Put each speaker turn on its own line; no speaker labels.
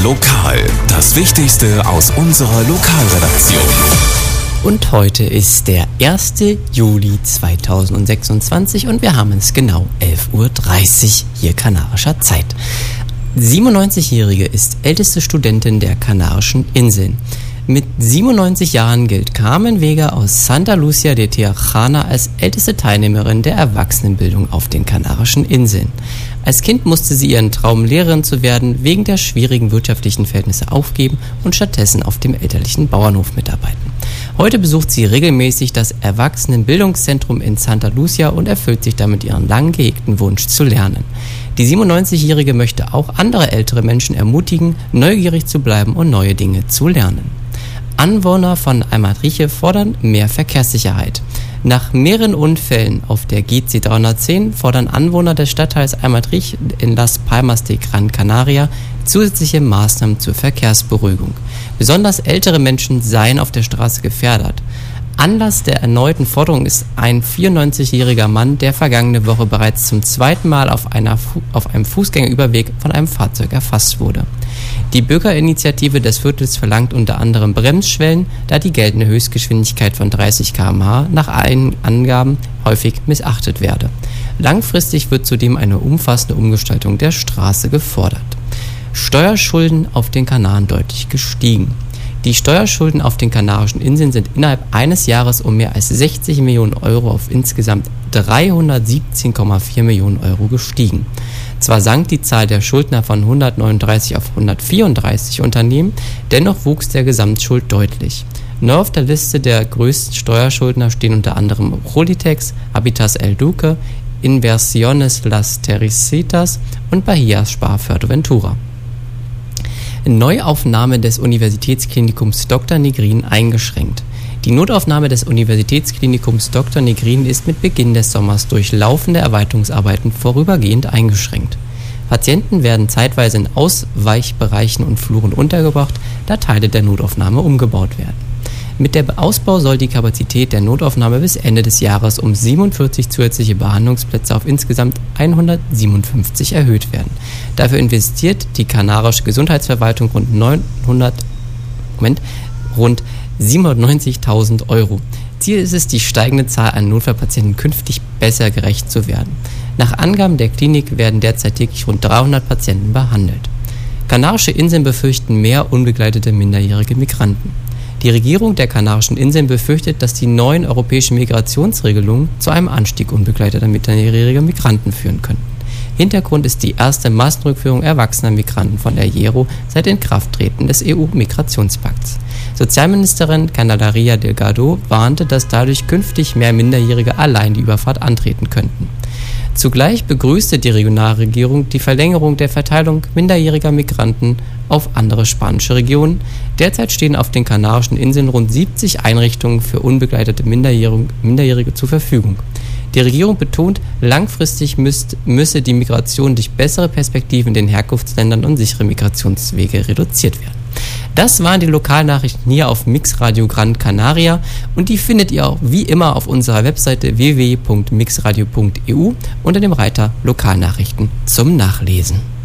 Lokal, das Wichtigste aus unserer Lokalredaktion.
Und heute ist der 1. Juli 2026 und wir haben es genau 11.30 Uhr hier kanarischer Zeit. 97-Jährige ist älteste Studentin der Kanarischen Inseln. Mit 97 Jahren gilt Carmen Vega aus Santa Lucia de Tirajana als älteste Teilnehmerin der Erwachsenenbildung auf den Kanarischen Inseln. Als Kind musste sie ihren Traum, Lehrerin zu werden, wegen der schwierigen wirtschaftlichen Verhältnisse aufgeben und stattdessen auf dem elterlichen Bauernhof mitarbeiten. Heute besucht sie regelmäßig das Erwachsenenbildungszentrum in Santa Lucia und erfüllt sich damit ihren lang gehegten Wunsch zu lernen. Die 97-Jährige möchte auch andere ältere Menschen ermutigen, neugierig zu bleiben und neue Dinge zu lernen. Anwohner von Aymadriche fordern mehr Verkehrssicherheit. Nach mehreren Unfällen auf der GC 310 fordern Anwohner des Stadtteils Aymadriche in Las Palmas de Gran Canaria zusätzliche Maßnahmen zur Verkehrsberuhigung. Besonders ältere Menschen seien auf der Straße gefährdet. Anlass der erneuten Forderung ist ein 94-jähriger Mann, der vergangene Woche bereits zum zweiten Mal auf einem Fußgängerüberweg von einem Fahrzeug erfasst wurde. Die Bürgerinitiative des Viertels verlangt unter anderem Bremsschwellen, da die geltende Höchstgeschwindigkeit von 30 km/h nach allen Angaben häufig missachtet werde. Langfristig wird zudem eine umfassende Umgestaltung der Straße gefordert. Steuerschulden auf den Kanaren deutlich gestiegen. Die Steuerschulden auf den Kanarischen Inseln sind innerhalb eines Jahres um mehr als 60 Millionen Euro auf insgesamt 317,4 Millionen Euro gestiegen. Zwar sank die Zahl der Schuldner von 139 auf 134 Unternehmen, dennoch wuchs der Gesamtschuld deutlich. Neu auf der Liste der größten Steuerschuldner stehen unter anderem Rolitex, Habitas El Duque, Inversiones Las Teresitas und Bahia Spar Fuerteventura. Neuaufnahme des Universitätsklinikums Dr. Negrin eingeschränkt. Die Notaufnahme des Universitätsklinikums Dr. Negrin ist mit Beginn des Sommers durch laufende Erweiterungsarbeiten vorübergehend eingeschränkt. Patienten werden zeitweise in Ausweichbereichen und Fluren untergebracht, da Teile der Notaufnahme umgebaut werden. Mit dem Ausbau soll die Kapazität der Notaufnahme bis Ende des Jahres um 47 zusätzliche Behandlungsplätze auf insgesamt 157 erhöht werden. Dafür investiert die kanarische Gesundheitsverwaltung rund 790.000 Euro. Ziel ist es, die steigende Zahl an Notfallpatienten künftig besser gerecht zu werden. Nach Angaben der Klinik werden derzeit täglich rund 300 Patienten behandelt. Kanarische Inseln befürchten mehr unbegleitete minderjährige Migranten. Die Regierung der Kanarischen Inseln befürchtet, dass die neuen europäischen Migrationsregelungen zu einem Anstieg unbegleiteter minderjähriger Migranten führen könnten. Hintergrund ist die erste Massenrückführung erwachsener Migranten von der IERO seit Inkrafttreten des EU-Migrationspakts. Sozialministerin Candelaria Delgado warnte, dass dadurch künftig mehr Minderjährige allein die Überfahrt antreten könnten. Zugleich begrüßte die Regionalregierung die Verlängerung der Verteilung minderjähriger Migranten auf andere spanische Regionen. Derzeit stehen auf den Kanarischen Inseln rund 70 Einrichtungen für unbegleitete Minderjährige zur Verfügung. Die Regierung betont, langfristig müsse die Migration durch bessere Perspektiven in den Herkunftsländern und sichere Migrationswege reduziert werden. Das waren die Lokalnachrichten hier auf Mix Radio Gran Canaria und die findet ihr auch wie immer auf unserer Webseite www.mixradio.eu unter dem Reiter Lokalnachrichten zum Nachlesen.